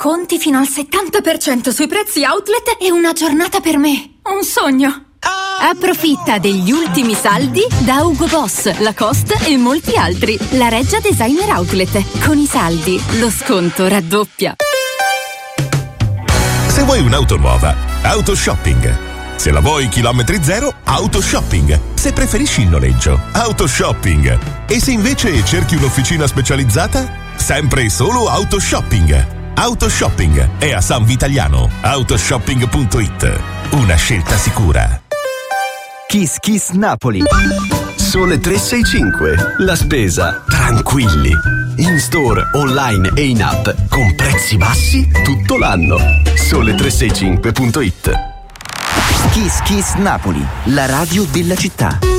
Sconti fino al 70% sui prezzi outlet e una giornata per me. Un sogno. Approfitta degli ultimi saldi da Hugo Boss, Lacoste e molti altri. La Reggia Designer Outlet. Con i saldi, lo sconto raddoppia. Se vuoi un'auto nuova, Autoshopping. Se la vuoi chilometri zero, Autoshopping. Se preferisci il noleggio, Autoshopping. E se invece cerchi un'officina specializzata, sempre e solo Autoshopping. Autoshopping è a San Vitaliano. Autoshopping.it. Una scelta sicura. Kiss Kiss Napoli. Sole 365. La spesa tranquilli. In store, online e in app con prezzi bassi tutto l'anno. Sole365.it. Kiss Kiss Napoli, la radio della città.